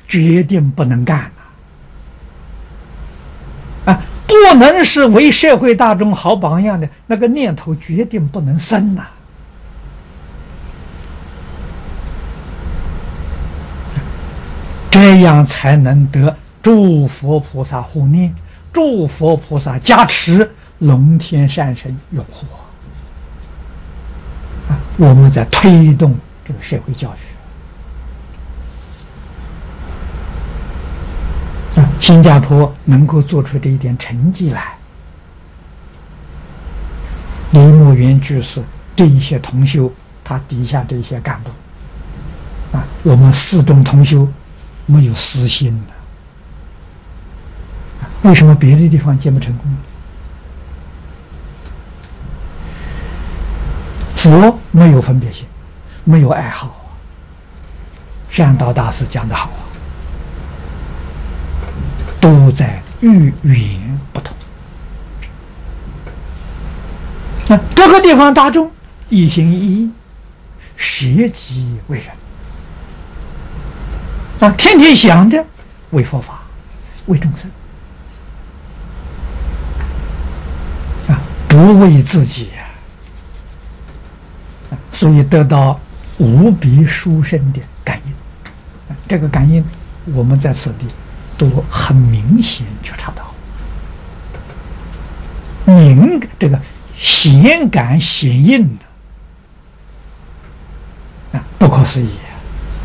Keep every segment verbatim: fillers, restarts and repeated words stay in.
决定不能干呐！啊，不能是为社会大众好榜样的那个念头，决定不能生呐！这样才能得诸佛菩萨护念，诸佛菩萨加持，龙天善神拥护啊！我们在推动这个社会教育啊，新加坡能够做出这一点成绩来，李墨元居士这一些同修，他底下这些干部啊，我们四众同修没有私心的。为什么别的地方见不成功呢？佛没有分别心，没有爱好啊。善导大师讲得好啊，都在语言不同。那这个地方大众一心一意，舍己为人啊，天天想着为佛法，为众生。不为自己呀、啊，所以得到无比殊胜的感应。啊、这个感应，我们在此地都很明显觉察到，明这个显感显应的啊，不可思议、啊。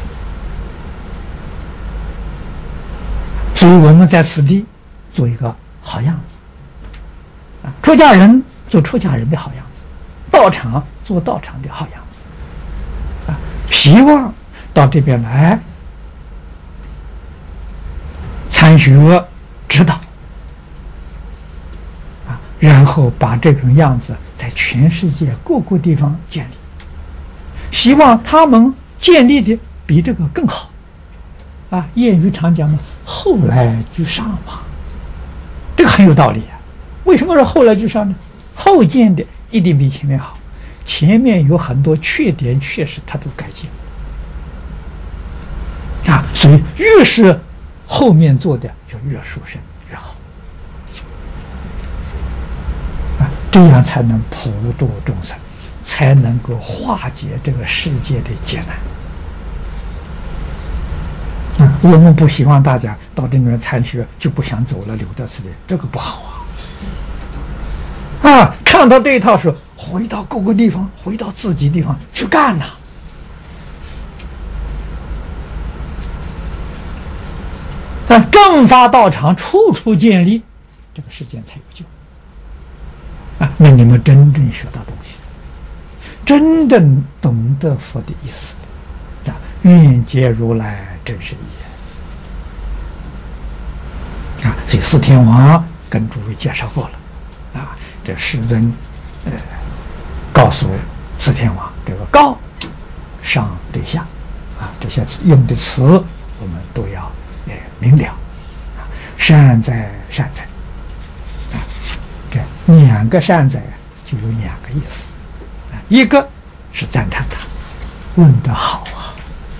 所以我们在此地做一个好样子啊，出家人做出家人的好样子，道场做道场的好样子，啊，希望到这边来参学指导，啊，然后把这种样子在全世界各个地方建立，希望他们建立的比这个更好，啊，谚语常讲嘛，后来居上嘛，这个很有道理啊。为什么是后来居上呢？后建的一定比前面好，前面有很多缺点，确实他都改进啊，所以越是后面做的就越殊胜越好啊，这样才能普度众生，才能够化解这个世界的劫难啊。我们不希望大家到这里面参学就不想走了，留在此地，这个不好啊。啊，看到这一套时，回到各个地方，回到自己地方去干呐、啊！正法道场处处建立，这个世界才有救啊！那你们真正学到东西，真正懂得佛的意思啊！愿解如来真实义啊！所以四天王跟诸位介绍过了啊。这世尊，呃，告诉四天王，这个高、上对下，啊，这些用的词我们都要呃明了，啊，善哉善哉，啊，这两个善哉就有两个意思，啊，一个是赞叹他，问得好啊，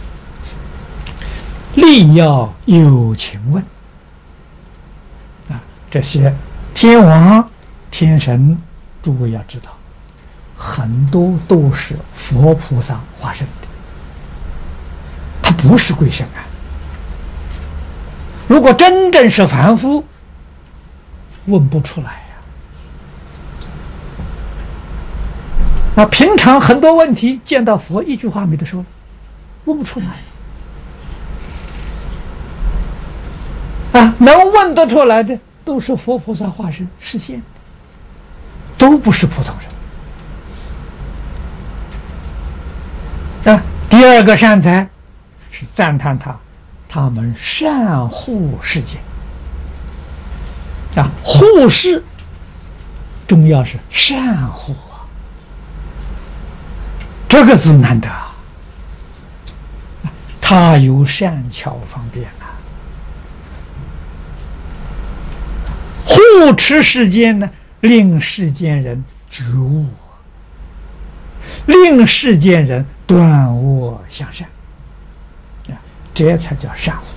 力要有情问，啊，这些天王。天神，诸位要知道，很多都是佛菩萨化身的，他不是鬼神啊。如果真正是凡夫，问不出来呀、啊。那平常很多问题见到佛一句话没得说，问不出来。啊，能问得出来的都是佛菩萨化身示现。都不是普通人啊！第二个善哉是赞叹他，他们善护世界啊，护世重要是善护啊，这个字难得啊，他有善巧方便啊，护持世间呢。令世间人觉悟，令世间人断恶向善，啊，这才叫善护。